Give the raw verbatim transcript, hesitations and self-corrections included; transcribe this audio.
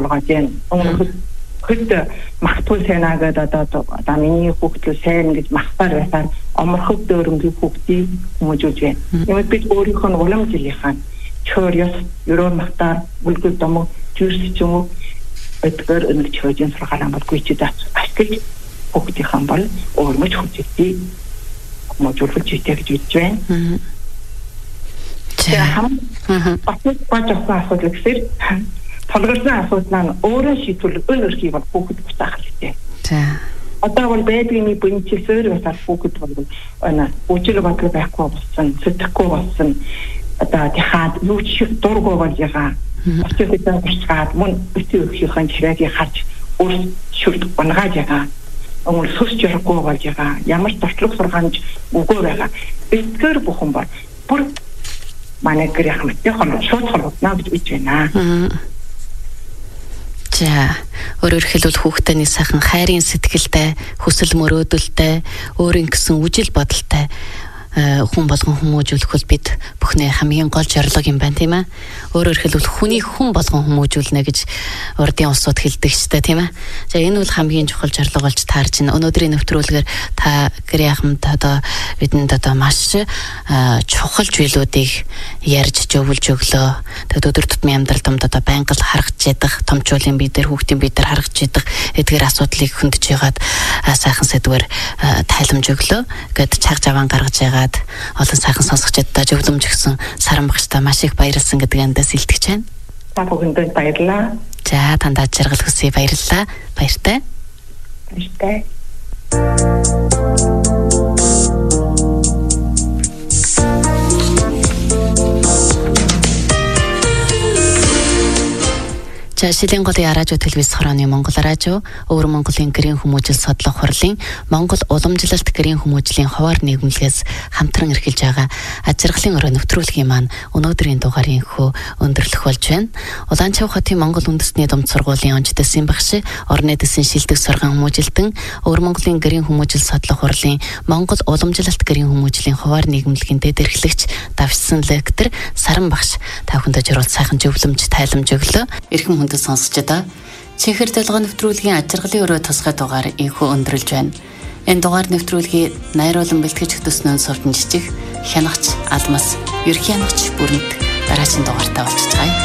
болгож байна. Өмнөхөд хэд махтгүй сайнаа гэдэг одоо одоо миний хүүхдүүд сайн гэж махтаар байсаар оморхог дөөрөнгийн хүүхдийг хүмүүжүүлж байна. Ямаг бид өөрийнхөө улам жилийнхаа чөр яс ерөө махтаар бүлгэл домог жүрс ч юм уу өдгөр өнөг чөжин сургаалan бол гүйчид ашиглаж хүүхдийнхэн бол өөрмөж хүчтэй хүмүүжүүлж ийтэй гэж үзэж байна. Тэгээ хам батлах бажахсан асуудал гэсээр толгорсон асуудал нь өөрөө шийдвэрлэх өөрхий бол хүүхэд бутаах хэрэгтэй. За. Одоо бол байдгийн бүнчилсээр басаар хүүхэд бол ana үжил бодлого байхгүй болсон, сэтгэхгүй болсон. Одоо тахад юу ч дургу болж байгаа. Очиж байгаа мөн битүү өгөхийн чирээгийг харж өөр шүлд унгааж байгаа. Өнгө сүсч ярахгүй болж байгаа. Ямар туршлага сургаанч үгүй байгаа. Эдгээр бүхэн бол бүр манай гэрийн хамтны хоног шууд холбогдно гэж үж байна. За, өөрөөр хэлбэл хүүхдээ нэг сайхан хайрын сэтгэлтэй, хүсэл мөрөөдөлтэй, өөрийн гэсэн үжил бодолтой хүн болгон хүмүүжүүлэх бол бид бүхний хамгийн гол зорилго юм байна, тийм ээ. Өөрөөр хэлбэл хүний хүн болгон хүмүүжүүлнэ гэж урдын улсууд хэлдэг ч тийм ээ. За энэ бол хамгийн чухал зорилго болж таарч байна. Өнөөдрийн нэвтрүүлгээр та гэрийн ахмад одоо бидэнд одоо маш чухал зүйлүүдийг ярьж зөвлөж өглөө. Тэгээд өдөр тутмын амьдрал домд одоо байнга л харагдж ядах, томчуулын бие дээр, хүүхдийн бие дээр харагдж ядах эдгээр асуудлыг хөндөж ягаад сайхан сэдвэр тайламж өглөө. Гэт чаг жаван гаргаж байгаа олон сайхан сонсогчдод зөвлөмж өгсөн Саран багштай маш их баярлсан гэдэг эндээс илтгэж байна. Та бүхэнд баярлалаа. За тандаа жаргал хүсье баярлалаа. Баяртай. Баяртай. За Шилийн голын радио телевиз хорооны Монгол радио, Өвөр Монголын гэрийн хүмүүжил судлах хурлын Монгол уламжлалт гэрийн хүмүүжлийн хуваар нийгэмлэгээс хамтран эрхэлж байгаа ажиргалын өрөө нэвтрүүлгийн маань өнөөдрийн дугаарыг хөө өндөрлөх болж байна. Улаанчав хотын Монгол үндэстний думд сургуулийн онц дэсийн багш, орны дэсийн шилдэг сургаан хүмүүжилтэн, Өвөр Монголын гэрийн хүмүүжил судлах хурлын Монгол уламжлалт гэрийн хүмүүжлийн хуваар нийгэмлэгийн дэд эрхлэгч давшсан лектор Саран багш та бүхэнд зориулсан сайхан зөвлөмж тайламж өглөө. Эрхэм хүндэт сонсогчдоо чихэр дэлгэн нэвтрүүлгийн ажиргалын өрөө тусгай дугаар инхүү өндөрлж байна. Энэ дугаар нэвтрүүлгийг найруулан бэлтгэж хөтөснөө суртан жижиг хянагч Алмас, ерхий хянагч Бүрэнт дараагийн дугаартаа олж цаая.